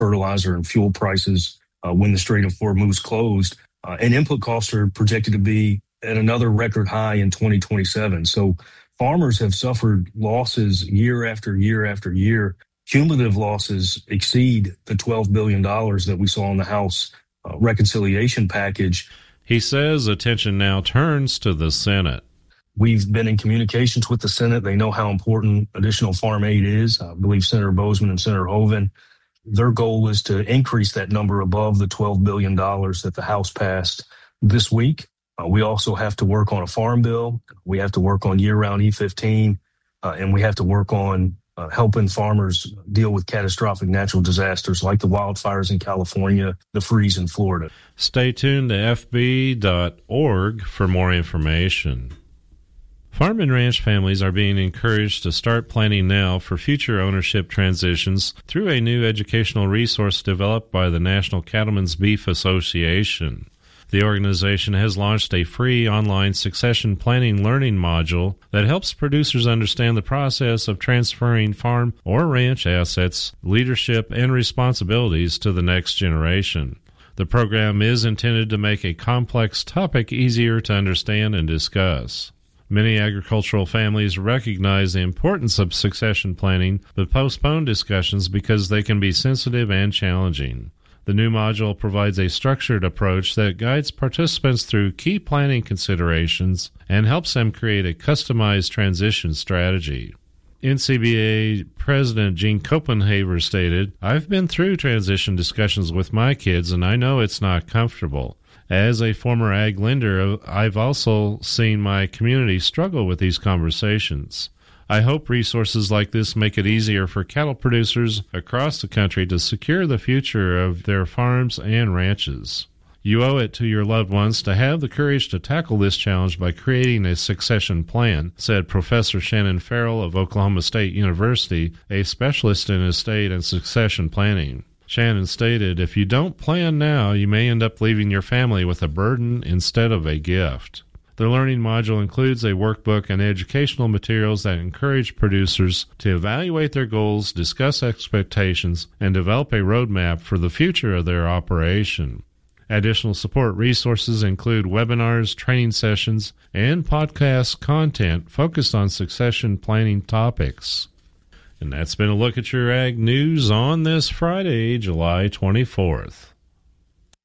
fertilizer and fuel prices when the Strait of Hormuz closed. And input costs are projected to be at another record high in 2027. So farmers have suffered losses year after year after year. Cumulative losses exceed the $12 billion that we saw in the House reconciliation package. He says attention now turns to the Senate. We've been in communications with the Senate. They know how important additional farm aid is. I believe Senator Bozeman and Senator Hoeven, their goal is to increase that number above the $12 billion that the House passed this week. We also have to work on a farm bill. We have to work on year-round E15, and we have to work on helping farmers deal with catastrophic natural disasters like the wildfires in California, the freeze in Florida. Stay tuned to fb.org for more information. Farm and ranch families are being encouraged to start planning now for future ownership transitions through a new educational resource developed by the National Cattlemen's Beef Association. The organization has launched a free online succession planning learning module that helps producers understand the process of transferring farm or ranch assets, leadership, and responsibilities to the next generation. The program is intended to make a complex topic easier to understand and discuss. Many agricultural families recognize the importance of succession planning, but postpone discussions because they can be sensitive and challenging. The new module provides a structured approach that guides participants through key planning considerations and helps them create a customized transition strategy. NCBA President Gene Copenhaver stated, "I've been through transition discussions with my kids, and I know it's not comfortable. As a former ag lender, I've also seen my community struggle with these conversations. I hope resources like this make it easier for cattle producers across the country to secure the future of their farms and ranches. You owe it to your loved ones to have the courage to tackle this challenge by creating a succession plan," said Professor Shannon Farrell of Oklahoma State University, a specialist in estate and succession planning. Shannon stated, "If you don't plan now, you may end up leaving your family with a burden instead of a gift." The learning module includes a workbook and educational materials that encourage producers to evaluate their goals, discuss expectations, and develop a roadmap for the future of their operation. Additional support resources include webinars, training sessions, and podcast content focused on succession planning topics. And that's been a look at your ag news on this Friday, July 24th.